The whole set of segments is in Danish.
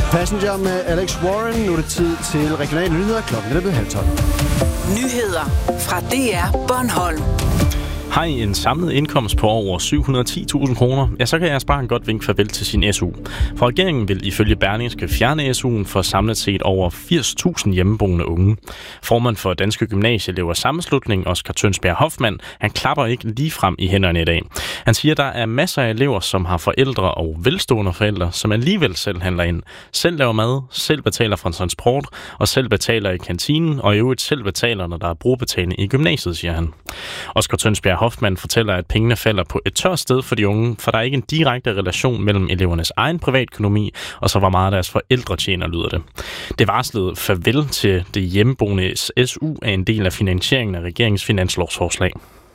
Passenger med Alex Warren. Nu er det tid til regionale nyheder. Klokken er blevet 11:30. Nyheder fra DR Bornholm. Har I en samlet indkomst på over 710.000 kroner, ja, så kan jeres barn godt vinke farvel til sin SU. For regeringen vil ifølge Berlingske fjerne SU'en for samlet set over 80.000 hjemmeboende unge. Formand for Danske Gymnasieelevers Sammenslutning, Oscar Tønsberg Hoffmann, han klapper ikke ligefrem i hænderne i dag. Han siger, at der er masser af elever, som har forældre og velstående forældre, som alligevel selv handler ind. Selv laver mad, selv betaler for transport, og selv betaler i kantinen, og i øvrigt selv betaler, når der er brugerbetaling i gymnasiet, siger han. Oscar Tønsberg Hoffmann fortæller, at pengene falder på et tørt sted for de unge, for der er ikke en direkte relation mellem elevernes egen privatøkonomi og så hvor meget deres forældre tjener, lyder det. Det varslede farvel til det hjemmeboende SU er en del af finansieringen af regeringens finanslovsforslag.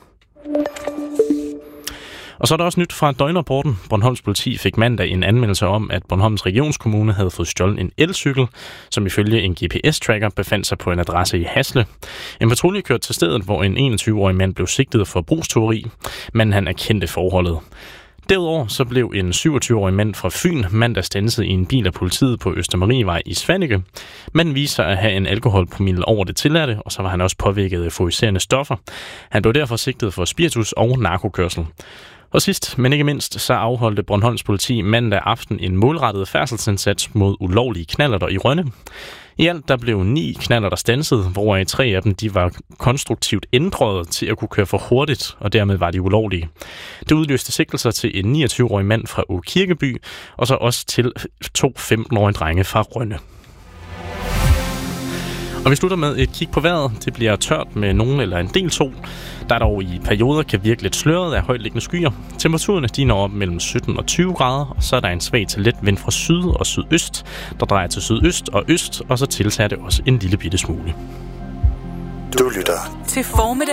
Og så er der også nyt fra døgnrapporten. Bornholms politi fik mandag en anmeldelse om, at Bornholms regionskommune havde fået stjålet en elcykel, som ifølge en GPS-tracker befandt sig på en adresse i Hasle. En patrulje kørte til stedet, hvor en 21-årig mand blev sigtet for brugstyveri, men han erkendte forholdet. Derudover så blev en 27-årig mand fra Fyn mandag standset i en bil af politiet på Østermarievej i Svanike. Manden viser at have en alkoholpromille over det tilladte, og så var han også påvirket af euforiserende stoffer. Han blev derfor sigtet for spiritus og narkokørsel. Og sidst, men ikke mindst, så afholdte Bornholms politi mandag aften en målrettet færdselsindsats mod ulovlige knallerter i Rønne. I alt der blev 9 knallerter standset, hvoraf 3 af dem de var konstruktivt ændret til at kunne køre for hurtigt, og dermed var de ulovlige. Det udløste sigtelser til en 29-årig mand fra Åkirkeby, og så også til 2 15-årige drenge fra Rønne. Og vi slutter med et kig på vejret. Det bliver tørt med nogen eller en del sol, der dog i perioder kan virke lidt sløret af højtliggende skyer. Temperaturerne de når op mellem 17 og 20 grader, og så er der en svag til let vind fra syd og sydøst, der drejer til sydøst og øst, og så tiltager det også en lille bitte smule. Du lytter til formiddag